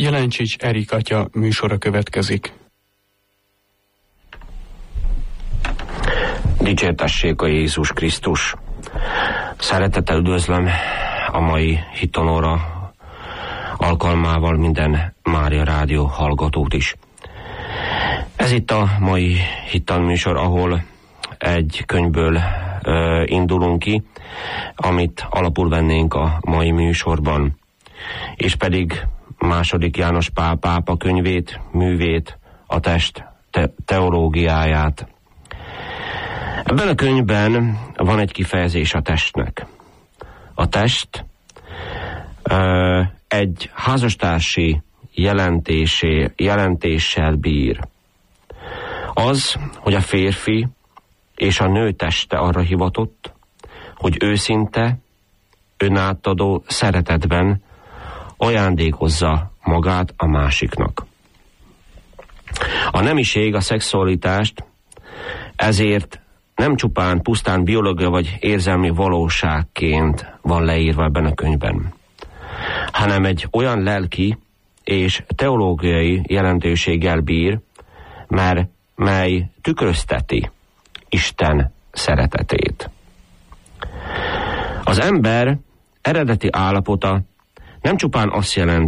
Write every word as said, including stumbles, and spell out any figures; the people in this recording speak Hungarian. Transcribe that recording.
Jelencsics Erik atya műsora következik. Dicsértessék a Jézus Krisztus! Szeretettel üdvözlöm a mai Hittanóra alkalmával minden Mária Rádió hallgatót is. Ez itt a mai Hittan műsor, ahol egy könyvből ö, indulunk ki, amit alapul vennénk a mai műsorban, és pedig második János Pál pápa könyvét, művét, a test te- teológiáját. Ebben a könyvben van egy kifejezés a testnek. A test ö, egy házastársi jelentésé, jelentéssel bír. Az, hogy a férfi és a nő teste arra hivatott, hogy őszinte, önátadó szeretetben ajándékozza magát a másiknak. A nemiség, a szexualitást ezért nem csupán pusztán biológia vagy érzelmi valóságként van leírva ebben a könyvben, hanem egy olyan lelki és teológiai jelentőséggel bír, mert mely tükrözteti Isten szeretetét. Az ember eredeti állapota nem csupán azt jelenti,